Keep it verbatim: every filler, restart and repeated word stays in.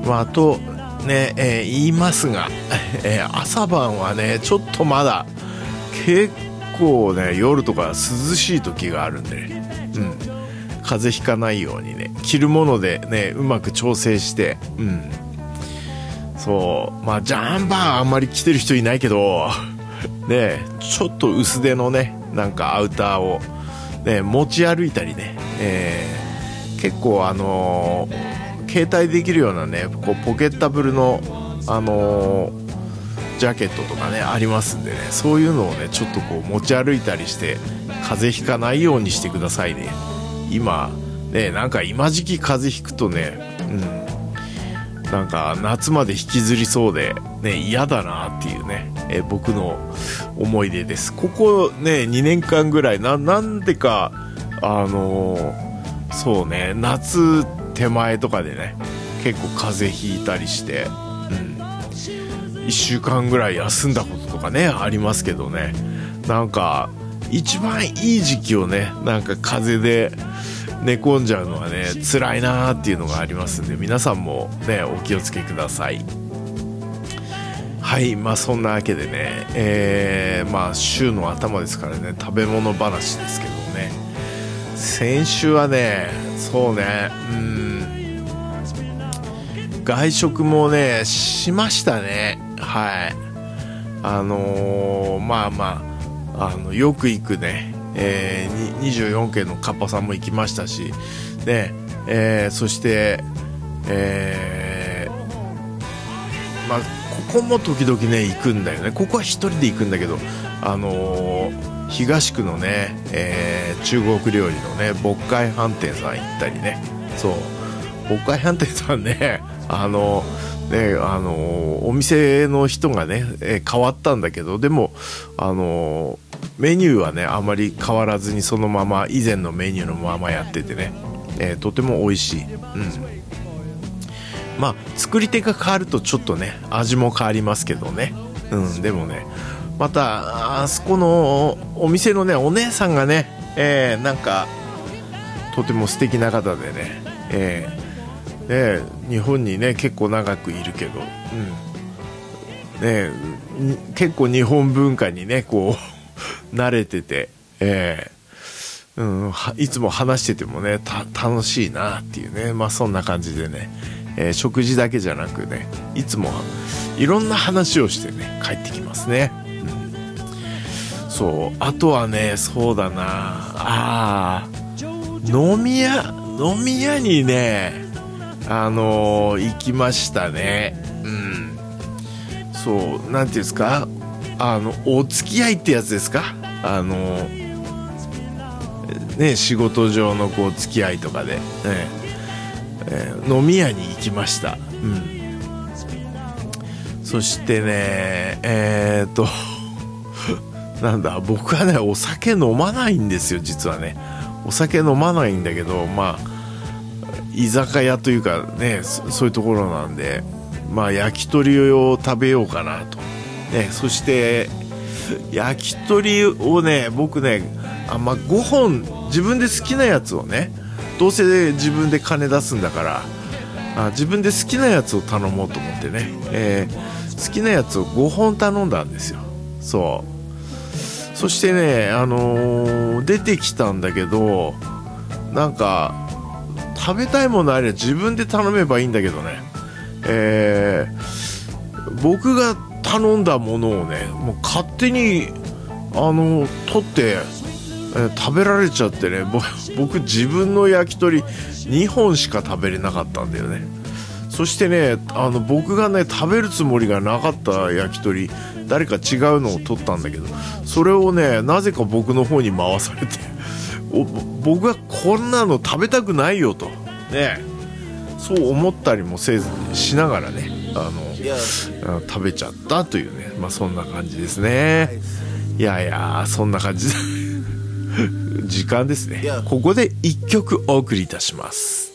まあ、とね、えー、言いますが、えー、朝晩はねちょっとまだ結構ね夜とか涼しい時があるんでね、うん、風邪ひかないようにね着るものでねうまく調整して、うん、そうまあジャンバーあんまり着てる人いないけどねちょっと薄手のねなんかアウターをね持ち歩いたりね、えー、結構あのー携帯できるようなねこうポケッタブルの、あのー、ジャケットとかねありますんでねそういうのをねちょっとこう持ち歩いたりして風邪ひかないようにしてくださいね。今ねなんか今時期風邪ひくとね、うん、なんか夏まで引きずりそうでね嫌だなっていうね、え僕の思い出です。ここねにねんかんぐらい な, なんでかあのー、そうね夏手前とかでね結構風邪ひいたりして、うん、いっしゅうかんぐらい休んだこととかねありますけどねなんか一番いい時期をねなんか風邪で寝込んじゃうのはね辛いなーっていうのがありますんで皆さんもねお気をつけください。はいまあそんなわけでね、えー、まあ週の頭ですからね食べ物話ですけどね先週はねそうねうん外食もねしましたね。はいあのー、まあまああのよく行くね、えー、にじゅうよんけんのカッパさんも行きましたしね、えー、そしてえー、まあここも時々ね行くんだよね。ここは一人で行くんだけどあのー、東区のね、えー、中国料理のね渤海飯店さん行ったりねそう渤海飯店さんねあのねあのお店の人がね、えー、変わったんだけどでもあのメニューはねあまり変わらずにそのまま以前のメニューのままやっててね、えー、とても美味しい、うん、まあ作り手が変わるとちょっとね味も変わりますけどね、うん、でもねまたあそこのお店のねお姉さんがね、えー、なんかとても素敵な方でね、えーね、日本にね結構長くいるけど、うんね、結構日本文化にねこう慣れてて、えーうん、いつも話しててもねた楽しいなっていうねまあそんな感じでね、えー、食事だけじゃなくねいつもいろんな話をしてね帰ってきますね、うん、そうあとはねそうだなあ飲み屋飲み屋にねあのー、行きましたね。うん。そうなんていうんですかあのお付き合いってやつですかあのー、ね仕事上のこう付き合いとかで、ねえー、飲み屋に行きました。うん。そしてねえー、っとなんだ僕はねお酒飲まないんですよ実はねお酒飲まないんだけどまあ居酒屋というかね そ, そういうところなんでまあ焼き鳥を食べようかなと、ね、そして焼き鳥をね僕ねあ、まあ、ごほん自分で好きなやつをねどうせ自分で金出すんだからあ自分で好きなやつを頼もうと思ってね、えー、好きなやつをごほん頼んだんですよ。そうそしてね、あのー、出てきたんだけどなんか食べたいものあれば自分で頼めばいいんだけどね、えー、僕が頼んだものをねもう勝手にあの取って、えー、食べられちゃってね僕自分の焼き鳥にほんしか食べれなかったんだよね。そしてねあの僕がね食べるつもりがなかった焼き鳥誰か違うのを取ったんだけどそれをねなぜか僕の方に回されて僕はこんなの食べたくないよとねそう思ったりもせずにしながらねあの食べちゃったというねまあそんな感じですね。いやいやそんな感じ時間ですね。ここでいっきょくお送りいたします。